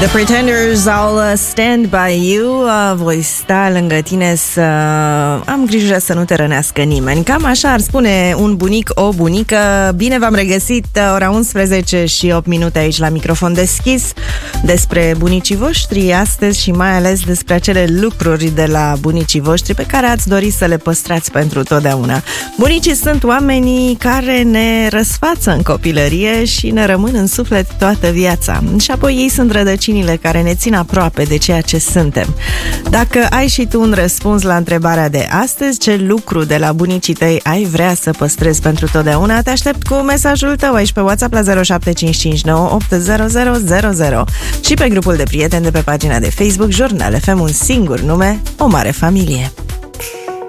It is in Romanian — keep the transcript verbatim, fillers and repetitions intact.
The Pretenders, I'll stand by you. Voi sta lângă tine să am grijă să nu te rănească nimeni. Cam așa ar spune un bunic, o bunică. Bine v-am regăsit, ora unsprezece și opt minute aici la microfon deschis, despre bunicii voștri astăzi și mai ales despre acele lucruri de la bunicii voștri pe care ați dori să le păstrați pentru totdeauna. Bunicii sunt oamenii care ne răsfață în copilărie și ne rămân în suflet toată viața. Și apoi ei sunt rădăcinile care ne țin aproape de ceea ce suntem. Dacă ai și tu un răspuns la întrebarea de astăzi, ce lucru de la bunicii tăi ai vrea să păstrezi pentru totdeauna, te aștept cu mesajul tău aici pe WhatsApp la zero șapte cinci cinci nouă opt zero zero zero zero și pe grupul de prieteni de pe pagina de Facebook Jurnal F M, un singur nume, o mare familie.